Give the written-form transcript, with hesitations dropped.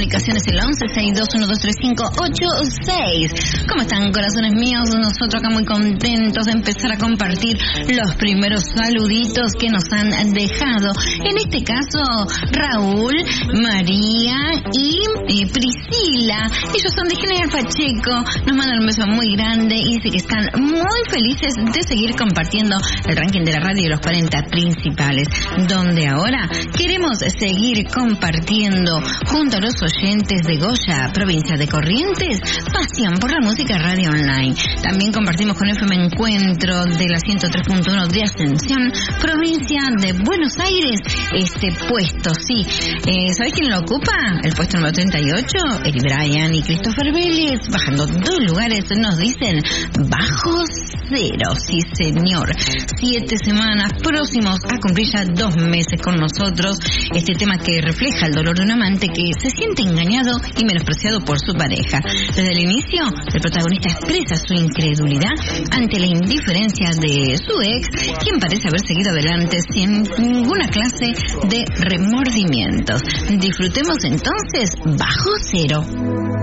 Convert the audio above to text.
Comunicaciones el 11-62123586. ¿Cómo están, corazones míos? Nosotros acá muy contentos de empezar a compartir los primeros saluditos que nos han dejado. En este caso, Raúl, María y Priscila. Ellos son de General Pacheco. Nos mandan un beso muy grande y dice que están muy felices de seguir compartiendo el ranking de la radio de los 40 principales, donde ahora queremos seguir compartiendo junto a los oyentes de Goya, provincia de Corrientes, pasión por la música radio online. También compartimos con FM Encuentro de la 103.1 de Ascensión, provincia de Buenos Aires, este puesto, sí. ¿Sabés quién lo ocupa? El puesto número 38, Eli Bryan y Christopher Vélez, bajando 2 lugares, nos dicen bajo cero, sí señor. 7 semanas, próximos a cumplir ya 2 meses con nosotros. Este tema que refleja el dolor de un amante que se siente engañado y menospreciado por su pareja. Desde el inicio, el protagonista expresa su incredulidad ante la indiferencia de su ex, quien parece haber seguido adelante sin ninguna clase de remordimientos. Disfrutemos entonces Bajo Cero.